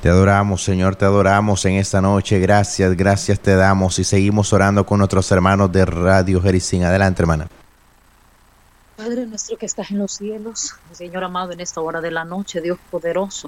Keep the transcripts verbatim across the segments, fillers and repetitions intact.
Te adoramos, Señor, te adoramos en esta noche. Gracias, gracias te damos y seguimos orando con nuestros hermanos de Radio Jericín. Adelante, hermana. Padre nuestro que estás en los cielos, Señor amado, en esta hora de la noche, Dios poderoso,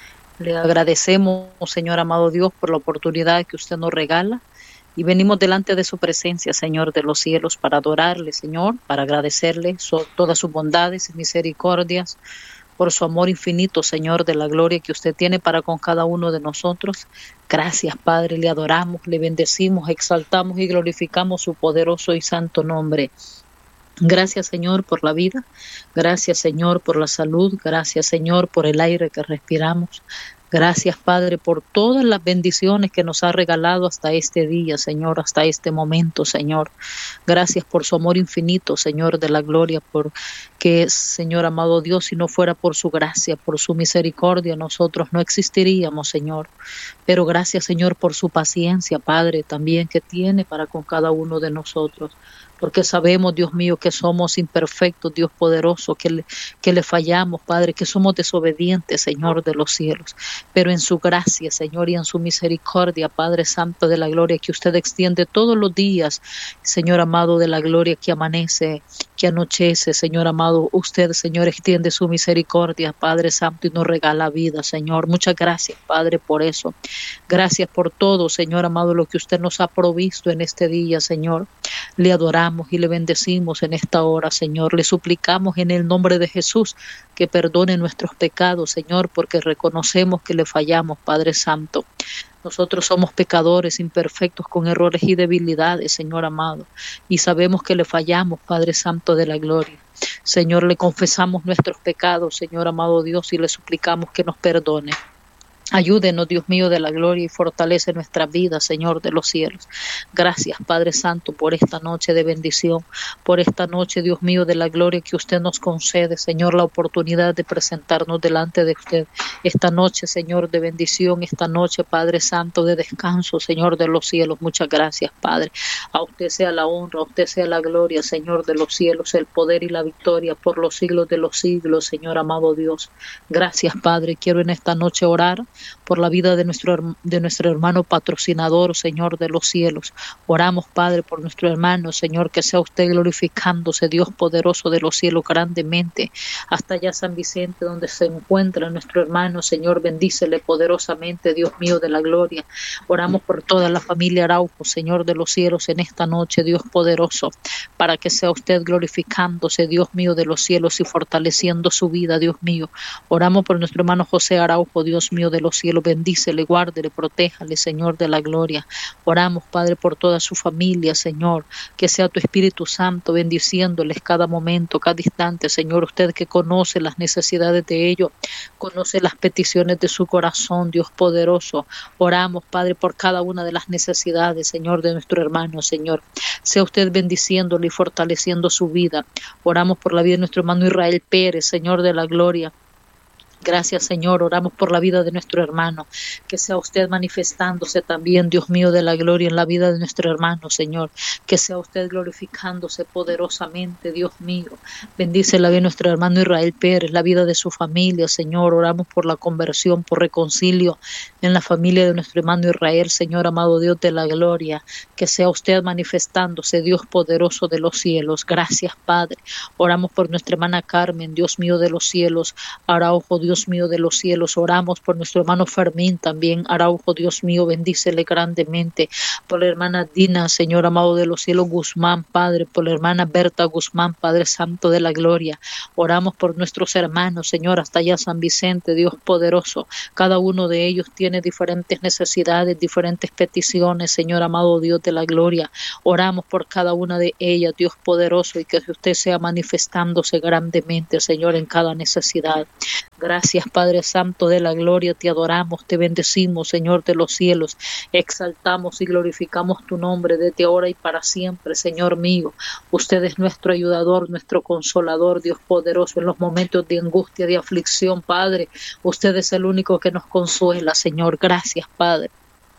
le agradecemos, Señor amado Dios, por la oportunidad que usted nos regala y venimos delante de su presencia, Señor de los cielos, para adorarle, Señor, para agradecerle so, todas sus bondades y misericordias, por su amor infinito, Señor, de la gloria que usted tiene para con cada uno de nosotros. Gracias, Padre, le adoramos, le bendecimos, exaltamos y glorificamos su poderoso y santo nombre. Gracias, Señor, por la vida. Gracias, Señor, por la salud. Gracias, Señor, por el aire que respiramos. Gracias, Padre, por todas las bendiciones que nos ha regalado hasta este día, Señor, hasta este momento, Señor. Gracias por su amor infinito, Señor, de la gloria, por que, Señor amado Dios, si no fuera por su gracia, por su misericordia, nosotros no existiríamos, Señor. Pero gracias, Señor, por su paciencia, Padre, también que tiene para con cada uno de nosotros. Porque sabemos, Dios mío, que somos imperfectos, Dios poderoso, que le, que le fallamos, Padre, que somos desobedientes, Señor de los cielos. Pero en su gracia, Señor, y en su misericordia, Padre Santo de la gloria, que usted extiende todos los días, Señor amado de la gloria, que amanece, que anochece, Señor amado, usted, Señor, extiende su misericordia, Padre Santo, y nos regala vida, Señor. Muchas gracias, Padre, por eso. Gracias por todo, Señor amado, lo que usted nos ha provisto en este día, Señor. Le adoramos y le bendecimos en esta hora, Señor. Le suplicamos en el nombre de Jesús que perdone nuestros pecados, Señor, porque reconocemos que le fallamos, Padre Santo. Nosotros somos pecadores imperfectos con errores y debilidades, Señor amado, y sabemos que le fallamos, Padre Santo de la gloria. Señor, le confesamos nuestros pecados, Señor amado Dios, y le suplicamos que nos perdone. Ayúdenos, Dios mío, de la gloria y fortalece nuestra vida, Señor de los cielos. Gracias, Padre Santo, por esta noche de bendición, por esta noche, Dios mío, de la gloria que usted nos concede, Señor, la oportunidad de presentarnos delante de usted. Esta noche, Señor, de bendición, esta noche, Padre Santo, de descanso, Señor de los cielos. Muchas gracias, Padre. A usted sea la honra, a usted sea la gloria, Señor de los cielos, el poder y la victoria por los siglos de los siglos, Señor amado Dios. Gracias, Padre. Quiero en esta noche orar por la vida de nuestro, de nuestro hermano patrocinador, Señor de los cielos. Oramos, Padre, por nuestro hermano, Señor, que sea usted glorificándose, Dios poderoso de los cielos, grandemente, hasta allá San Vicente, donde se encuentra nuestro hermano, Señor, bendícele poderosamente, Dios mío de la gloria. Oramos por toda la familia Araujo, Señor de los cielos, en esta noche, Dios poderoso, para que sea usted glorificándose, Dios mío de los cielos, y fortaleciendo su vida, Dios mío. Oramos por nuestro hermano José Araujo, Dios mío de los cielos, bendícele, guárdele, protéjale, Señor de la gloria. Oramos, Padre, por toda su familia, Señor, que sea tu Espíritu Santo bendiciéndoles cada momento, cada instante, Señor, usted que conoce las necesidades de ellos, conoce las peticiones de su corazón, Dios poderoso. Oramos, Padre, por cada una de las necesidades, Señor, de nuestro hermano, Señor. Sea usted bendiciéndole y fortaleciendo su vida. Oramos por la vida de nuestro hermano Israel Pérez, Señor de la gloria. Gracias, Señor. Oramos por la vida de nuestro hermano. Que sea usted manifestándose también, Dios mío de la gloria, en la vida de nuestro hermano, Señor. Que sea usted glorificándose poderosamente, Dios mío. Bendice la vida de nuestro hermano Israel Pérez, la vida de su familia, Señor. Oramos por la conversión, por reconcilio en la familia de nuestro hermano Israel, Señor, amado Dios de la gloria. Que sea usted manifestándose, Dios poderoso de los cielos. Gracias, Padre. Oramos por nuestra hermana Carmen, Dios mío de los cielos. Araujo, Dios Dios mío de los cielos. Oramos por nuestro hermano Fermín también, Araujo, Dios mío, bendícele grandemente. Por la hermana Dina, Señor amado de los cielos, Guzmán, Padre. Por la hermana Berta Guzmán, Padre Santo de la gloria. Oramos por nuestros hermanos, Señor, hasta allá San Vicente, Dios poderoso. Cada uno de ellos tiene diferentes necesidades, diferentes peticiones, Señor amado Dios de la gloria. Oramos por cada una de ellas, Dios poderoso, y que usted sea manifestándose grandemente, Señor, en cada necesidad. Gracias, Padre Santo de la gloria, te adoramos, te bendecimos, Señor de los cielos, exaltamos y glorificamos tu nombre desde ahora y para siempre, Señor mío. Usted es nuestro ayudador, nuestro consolador, Dios poderoso, en los momentos de angustia, de aflicción, Padre. Usted es el único que nos consuela, Señor. Gracias, Padre.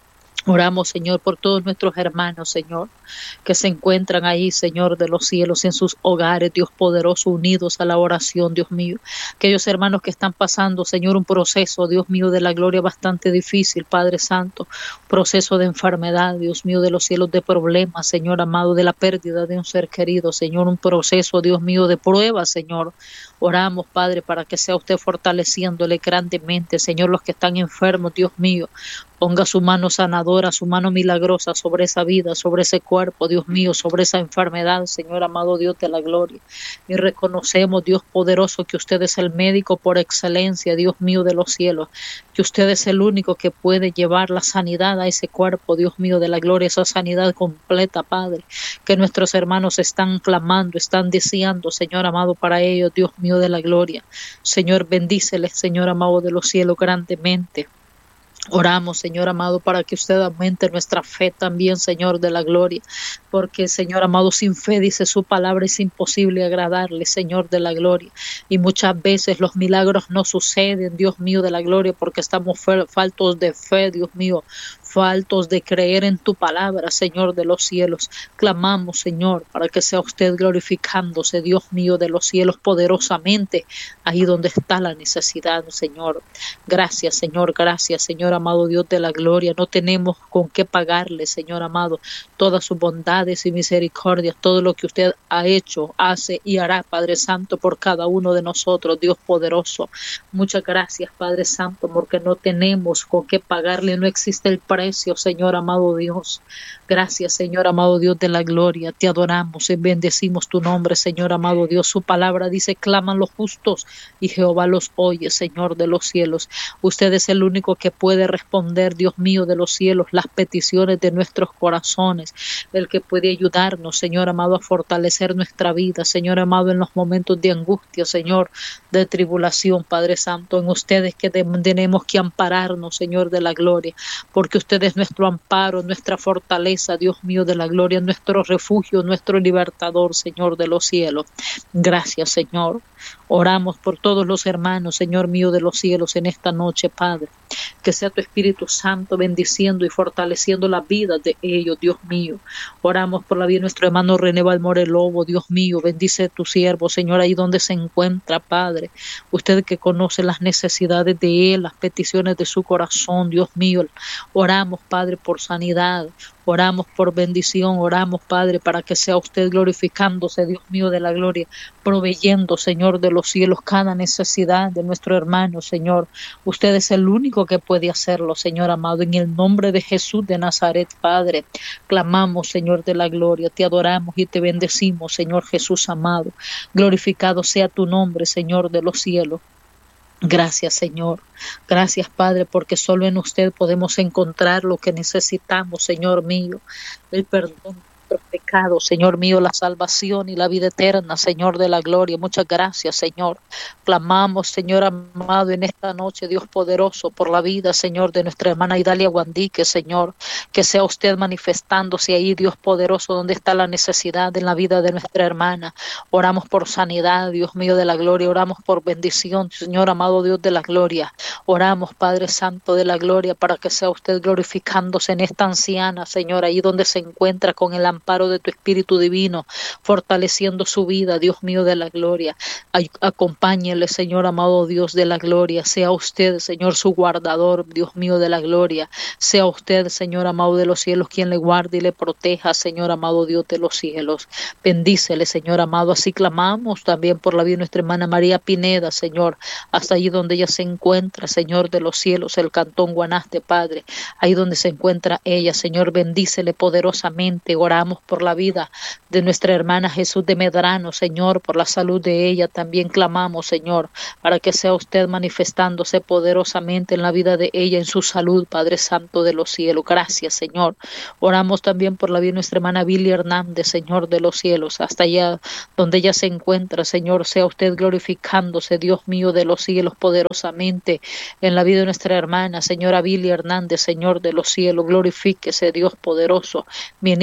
Oramos, Señor, por todos nuestros hermanos, Señor, que se encuentran ahí, Señor, de los cielos, en sus hogares, Dios poderoso, unidos a la oración, Dios mío. Aquellos hermanos que están pasando, Señor, un proceso, Dios mío, de la gloria bastante difícil, Padre Santo, proceso de enfermedad, Dios mío, de los cielos, de problemas, Señor amado, de la pérdida de un ser querido, Señor, un proceso, Dios mío, de prueba, Señor. Oramos, Padre, para que sea usted fortaleciéndole grandemente, Señor, los que están enfermos, Dios mío. Ponga su mano sanadora, su mano milagrosa sobre esa vida, sobre ese cuerpo, Dios mío, sobre esa enfermedad, Señor amado Dios de la gloria. Y reconocemos, Dios poderoso, que usted es el médico por excelencia, Dios mío de los cielos, que usted es el único que puede llevar la sanidad a ese cuerpo, Dios mío de la gloria, esa sanidad completa, Padre, que nuestros hermanos están clamando, están deseando, Señor amado, para ellos, Dios mío de la gloria. Señor, bendíceles, Señor amado de los cielos, grandemente. Oramos, Señor amado, para que usted aumente nuestra fe también, Señor de la gloria, porque, Señor amado, sin fe, dice su palabra, es imposible agradarle, Señor de la gloria, y muchas veces los milagros no suceden, Dios mío de la gloria, porque estamos faltos de fe, Dios mío, faltos de creer en tu palabra, Señor de los cielos. Clamamos, Señor, para que sea usted glorificándose, Dios mío de los cielos, poderosamente, ahí donde está la necesidad, Señor. Gracias, Señor, gracias, Señor amado Dios de la gloria. No tenemos con qué pagarle, Señor amado, todas sus bondades y misericordias, todo lo que usted ha hecho, hace y hará, Padre Santo, por cada uno de nosotros, Dios poderoso. Muchas gracias, Padre Santo, porque no tenemos con qué pagarle, no existe el precio, Señor amado Dios. Gracias, Señor amado Dios de la gloria. Te adoramos y bendecimos tu nombre, Señor amado Dios. Su palabra dice, claman los justos y Jehová los oye, Señor de los cielos. Usted es el único que puede responder, Dios mío de los cielos, las peticiones de nuestros corazones. El que puede ayudarnos, Señor amado, a fortalecer nuestra vida, Señor amado, en los momentos de angustia, Señor, de tribulación, Padre Santo. En ustedes que tenemos que ampararnos, Señor de la gloria, porque usted es nuestro amparo, nuestra fortaleza, Dios mío de la gloria, nuestro refugio, nuestro libertador, Señor de los cielos. Gracias, Señor. Oramos por todos los hermanos, Señor mío de los cielos, en esta noche, Padre. Que sea tu Espíritu Santo bendiciendo y fortaleciendo la vida de ellos, Dios mío. Oramos por la vida de nuestro hermano René Balmore Lobo, Dios mío. Bendice a tu siervo, Señor, ahí donde se encuentra, Padre. Usted que conoce las necesidades de él, las peticiones de su corazón, Dios mío. Oramos, Padre, por sanidad. Oramos por bendición, oramos, Padre, para que sea usted glorificándose, Dios mío de la gloria, proveyendo, Señor de los cielos, cada necesidad de nuestro hermano, Señor. Usted es el único que puede hacerlo, Señor amado. En el nombre de Jesús de Nazaret, Padre, clamamos, Señor de la gloria, te adoramos y te bendecimos, Señor Jesús amado. Glorificado sea tu nombre, Señor de los cielos. Gracias, Señor. Gracias, Padre, porque solo en usted podemos encontrar lo que necesitamos, Señor mío. El perdón de nuestros pecados, Señor mío, la salvación y la vida eterna, Señor de la gloria. Muchas gracias, Señor. Clamamos, Señor amado, en esta noche, Dios poderoso, por la vida, Señor, de nuestra hermana Idalia Guandique, Señor. Que sea usted manifestándose ahí, Dios poderoso, donde está la necesidad en la vida de nuestra hermana. Oramos por sanidad, Dios mío de la gloria. Oramos por bendición, Señor amado Dios de la gloria. Oramos, Padre Santo de la gloria, para que sea usted glorificándose en esta anciana, Señor, ahí donde se encuentra con el amparo de tu Espíritu Divino, fortaleciendo su vida, Dios mío de la gloria. Ay, acompáñele, Señor amado Dios de la gloria. Sea usted, Señor, su guardador, Dios mío de la gloria. Sea usted, Señor amado de los cielos, quien le guarde y le proteja, Señor amado Dios de los cielos. Bendícele, Señor amado. Así clamamos también por la vida de nuestra hermana María Pineda, Señor, hasta allí donde ella se encuentra, Señor de los cielos, el Cantón Guanaste, Padre, ahí donde se encuentra ella, Señor, bendícele poderosamente. Oramos por la vida de nuestra hermana Jesús de Medrano, Señor, por la salud de ella. También clamamos, Señor, para que sea usted manifestándose poderosamente en la vida de ella, en su salud, Padre Santo de los cielos. Gracias, Señor. Oramos también por la vida de nuestra hermana Billy Hernández, Señor de los cielos, hasta allá donde ella se encuentra, Señor, sea usted glorificándose, Dios mío de los cielos, poderosamente en la vida de nuestra hermana, señora Billy Hernández, Señor de los cielos. Glorifíquese, Dios poderoso. Ministra su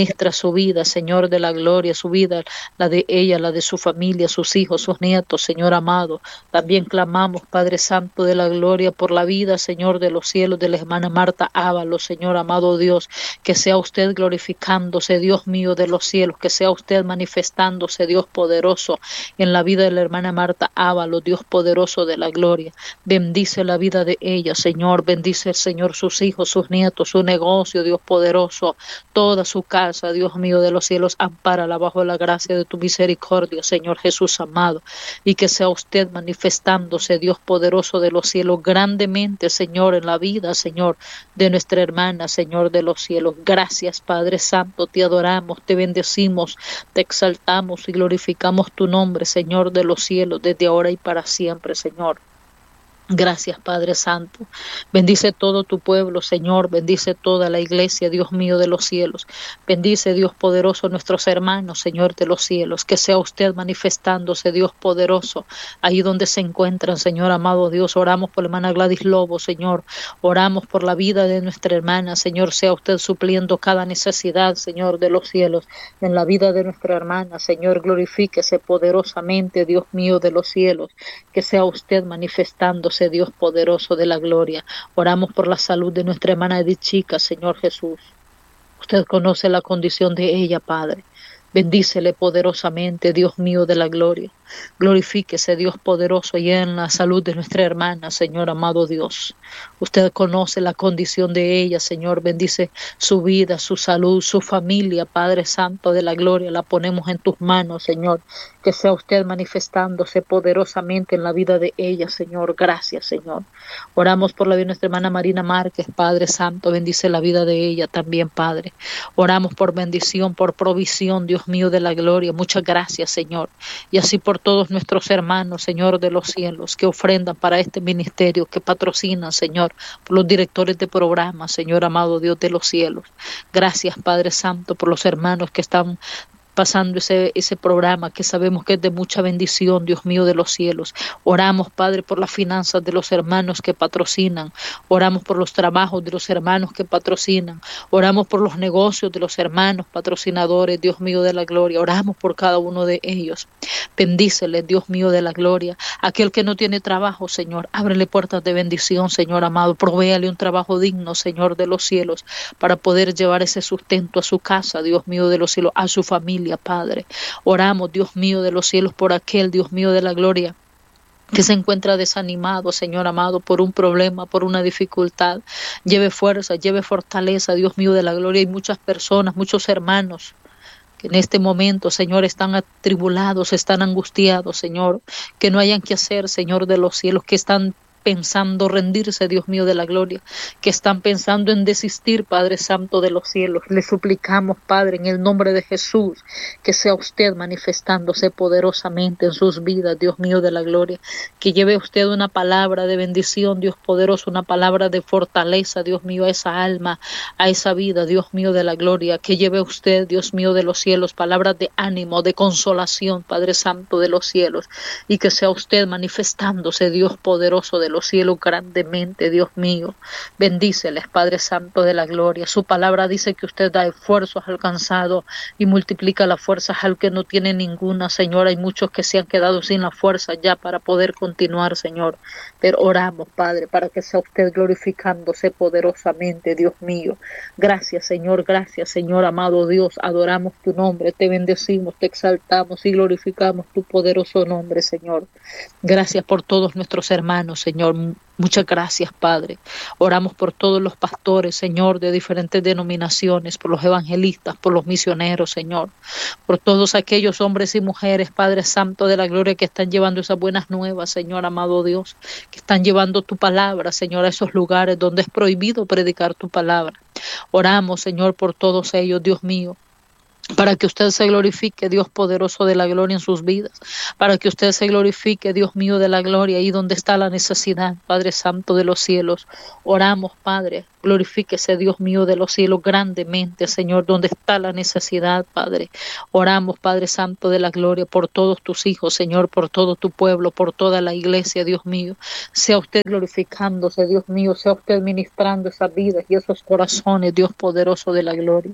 su vida, Señor de la gloria, su vida, la de ella, la de su familia, sus hijos, sus nietos, Señor amado. También clamamos, Padre Santo de la gloria, por la vida, Señor de los cielos, de la hermana Marta Ábalos, Señor amado Dios, que sea usted glorificándose, Dios mío de los cielos, que sea usted manifestándose, Dios poderoso, en la vida de la hermana Marta Ábalos, Dios poderoso de la gloria. Bendice la vida de ella, Señor, bendice el Señor sus hijos, sus nietos, su negocio, Dios poderoso, toda su casa, Dios mío de los cielos, ampárala bajo la gracia de tu misericordia, Señor Jesús amado, y que sea usted manifestándose, Dios poderoso de los cielos, grandemente, Señor, en la vida, Señor, de nuestra hermana, Señor de los cielos. Gracias, Padre Santo, te adoramos, te bendecimos, te exaltamos y glorificamos tu nombre, Señor de los cielos, desde ahora y para siempre, Señor. Gracias, Padre Santo. Bendice todo tu pueblo, Señor. Bendice toda la iglesia, Dios mío de los cielos. Bendice, Dios poderoso, nuestros hermanos, Señor de los cielos. Que sea usted manifestándose, Dios poderoso, ahí donde se encuentran, Señor amado Dios. Oramos por la hermana Gladys Lobo, Señor. Oramos por la vida de nuestra hermana, Señor. Sea usted supliendo cada necesidad, Señor de los cielos, en la vida de nuestra hermana, Señor. Glorifíquese poderosamente, Dios mío de los cielos. Que sea usted manifestándose, Dios poderoso de la gloria. Oramos por la salud de nuestra hermana Edith Chica, Señor Jesús. Usted conoce la condición de ella, Padre. Bendícele poderosamente, Dios mío de la gloria. Glorifíquese, Dios poderoso, y en la salud de nuestra hermana, Señor amado Dios. Usted conoce la condición de ella, Señor. Bendice su vida, su salud, su familia, Padre Santo de la gloria. La ponemos en tus manos, Señor. Que sea usted manifestándose poderosamente en la vida de ella, Señor. Gracias, Señor. Oramos por la vida de nuestra hermana Marina Márquez, Padre Santo. Bendice la vida de ella también, Padre. Oramos por bendición, por provisión, Dios mío de la gloria. Muchas gracias, Señor. Y así por todos nuestros hermanos, Señor de los cielos, que ofrendan para este ministerio, que patrocinan, Señor, por los directores de programas, Señor amado Dios de los cielos. Gracias, Padre Santo, por los hermanos que están pasando ese, ese programa que sabemos que es de mucha bendición, Dios mío de los cielos. Oramos, Padre, por las finanzas de los hermanos que patrocinan. Oramos por los trabajos de los hermanos que patrocinan. Oramos por los negocios de los hermanos patrocinadores, Dios mío de la gloria. Oramos por cada uno de ellos. Bendícele, Dios mío de la gloria. Aquel que no tiene trabajo, Señor, ábrele puertas de bendición, Señor amado. Provéale un trabajo digno, Señor de los cielos, para poder llevar ese sustento a su casa, Dios mío de los cielos, a su familia, Padre. Oramos, Dios mío de los cielos, por aquel, Dios mío de la gloria, que se encuentra desanimado, Señor amado, por un problema, por una dificultad. Lleve fuerza, lleve fortaleza, Dios mío de la gloria. Hay muchas personas, muchos hermanos que en este momento, Señor, están atribulados, están angustiados, Señor, que no hayan que hacer, Señor de los cielos, que están pensando rendirse, Dios mío de la gloria, que están pensando en desistir, Padre Santo de los cielos. Le suplicamos, Padre, en el nombre de Jesús, que sea usted manifestándose poderosamente en sus vidas, Dios mío de la gloria, que lleve usted una palabra de bendición, Dios poderoso, una palabra de fortaleza, Dios mío, a esa alma, a esa vida, Dios mío de la gloria, que lleve usted, Dios mío de los cielos, palabras de ánimo, de consolación, Padre Santo de los cielos, y que sea usted manifestándose, Dios poderoso de los cielos, grandemente, Dios mío. Bendíceles, Padre Santo de la gloria. Su palabra dice que usted da esfuerzos al cansado y multiplica las fuerzas al que no tiene ninguna, Señor. Hay muchos que se han quedado sin la fuerza ya para poder continuar, Señor. Pero oramos, Padre, para que sea usted glorificándose poderosamente, Dios mío. Gracias, Señor. Gracias, Señor, amado Dios. Adoramos tu nombre, te bendecimos, te exaltamos y glorificamos tu poderoso nombre, Señor. Gracias por todos nuestros hermanos, Señor. Muchas gracias, Padre. Oramos por todos los pastores, Señor, de diferentes denominaciones, por los evangelistas, por los misioneros, Señor, por todos aquellos hombres y mujeres, Padre Santo de la gloria, que están llevando esas buenas nuevas, Señor, amado Dios, que están llevando tu palabra, Señor, a esos lugares donde es prohibido predicar tu palabra. Oramos, Señor, por todos ellos, Dios mío, para que usted se glorifique, Dios poderoso de la gloria, en sus vidas, para que usted se glorifique, Dios mío de la gloria, ahí donde está la necesidad, Padre Santo de los cielos. Oramos, Padre, glorifíquese, Dios mío de los cielos, grandemente, Señor, donde está la necesidad, Padre. Oramos, Padre Santo de la gloria, por todos tus hijos, Señor, por todo tu pueblo, por toda la iglesia, Dios mío. Sea usted glorificándose, Dios mío, sea usted ministrando esas vidas y esos corazones, Dios poderoso de la gloria.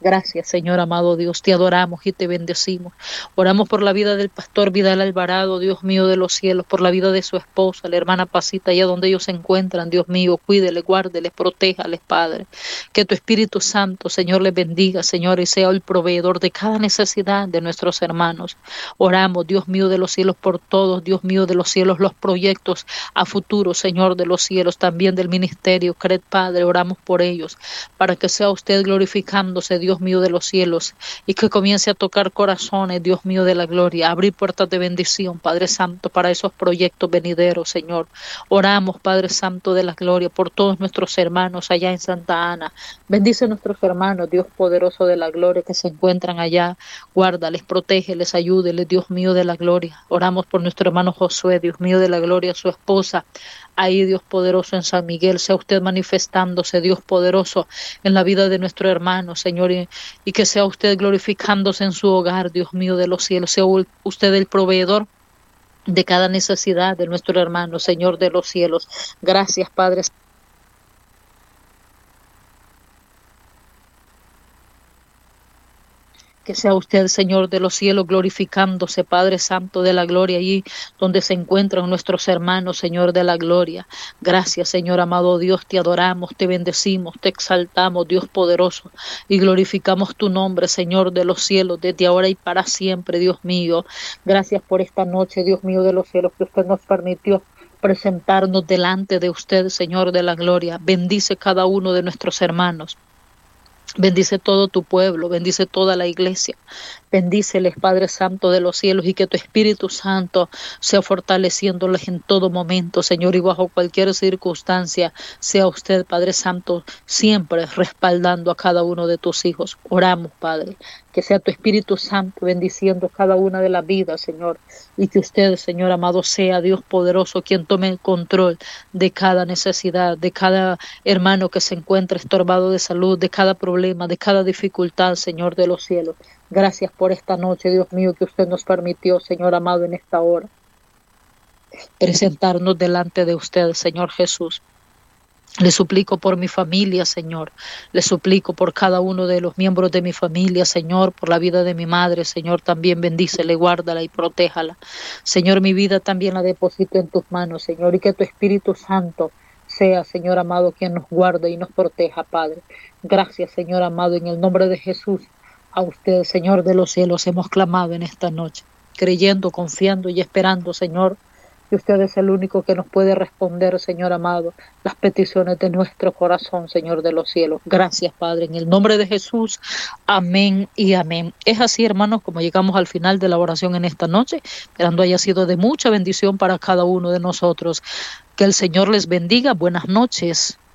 Gracias, Señor amado Dios, te adoramos y te bendecimos. Oramos por la vida del pastor Vidal Alvarado, Dios mío de los cielos, por la vida de su esposa, la hermana Pasita, allá donde ellos se encuentran, Dios mío, cuídele, guárdele, protéjales, Padre. Que tu Espíritu Santo, Señor, les bendiga, Señor, y sea el proveedor de cada necesidad de nuestros hermanos. Oramos, Dios mío de los cielos, por todos, Dios mío de los cielos, los proyectos a futuro, Señor de los cielos, también del ministerio, Cred, Padre, oramos por ellos, para que sea usted glorificándose, Dios mío de los cielos, y que comience a tocar corazones, Dios mío de la gloria, abrir puertas de bendición, Padre Santo, para esos proyectos venideros, Señor. Oramos, Padre Santo de la gloria, por todos nuestros hermanos allá en Santa Ana. Bendice a nuestros hermanos, Dios poderoso de la gloria, que se encuentran allá. Guárdales, protégeles, ayúdeles, Dios mío de la gloria. Oramos por nuestro hermano Josué, Dios mío de la gloria, su esposa. Ahí, Dios poderoso, en San Miguel, sea usted manifestándose, Dios poderoso, en la vida de nuestro hermano, Señor, y, y que sea usted glorificándose en su hogar, Dios mío de los cielos. Sea usted el proveedor de cada necesidad de nuestro hermano, Señor de los cielos. Gracias, Padre. Que sea usted, Señor de los cielos, glorificándose, Padre Santo de la gloria, allí donde se encuentran nuestros hermanos, Señor de la gloria. Gracias, Señor amado Dios, te adoramos, te bendecimos, te exaltamos, Dios poderoso, y glorificamos tu nombre, Señor de los cielos, desde ahora y para siempre, Dios mío. Gracias por esta noche, Dios mío de los cielos, que usted nos permitió presentarnos delante de usted, Señor de la gloria. Bendice cada uno de nuestros hermanos. Bendice todo tu pueblo, bendice toda la iglesia, bendíceles, Padre Santo de los cielos, y que tu Espíritu Santo sea fortaleciéndoles en todo momento, Señor, y bajo cualquier circunstancia, sea usted, Padre Santo, siempre respaldando a cada uno de tus hijos. Oramos, Padre, que sea tu Espíritu Santo bendiciendo cada una de las vidas, Señor, y que usted, Señor amado, sea Dios poderoso quien tome el control de cada necesidad, de cada hermano que se encuentra estorbado de salud, de cada problema, de cada dificultad, Señor de los cielos. Gracias por esta noche, Dios mío, que usted nos permitió, Señor amado, en esta hora, presentarnos delante de usted, Señor Jesús. Le suplico por mi familia, Señor. Le suplico por cada uno de los miembros de mi familia, Señor, por la vida de mi madre, Señor. También bendícele, guárdala y protéjala. Señor, mi vida también la deposito en tus manos, Señor, y que tu Espíritu Santo sea, Señor amado, quien nos guarde y nos proteja, Padre. Gracias, Señor amado, en el nombre de Jesús. A usted, Señor de los cielos, hemos clamado en esta noche, creyendo, confiando y esperando, Señor, que usted es el único que nos puede responder, Señor amado, las peticiones de nuestro corazón, Señor de los cielos. Gracias, Padre, en el nombre de Jesús. Amén y amén. Es así, hermanos, como llegamos al final de la oración en esta noche, esperando haya sido de mucha bendición para cada uno de nosotros. Que el Señor les bendiga. Buenas noches.